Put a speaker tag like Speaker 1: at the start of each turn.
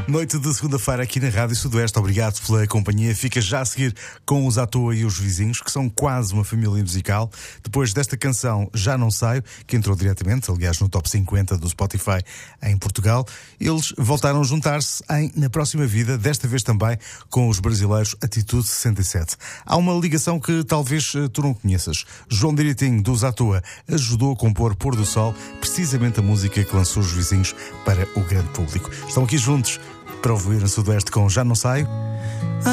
Speaker 1: Noite de segunda-feira aqui na Rádio Sudoeste. Obrigado pela companhia. Fica já a seguir com os À Toa e os Vizinhos, que são quase uma família musical. Depois desta canção Já Não Saio, que entrou diretamente, aliás, no top 50 do Spotify em Portugal, eles voltaram a juntar-se Na Próxima Vida, desta vez também com os brasileiros Atitude 67. Há uma ligação que talvez tu não conheças. João Direitinho, dos À Toa, ajudou a compor Pôr do Sol, precisamente a música que lançou os Vizinhos para o grande público. Estão aqui juntos para ouvir no Sudoeste com Já Não Saio.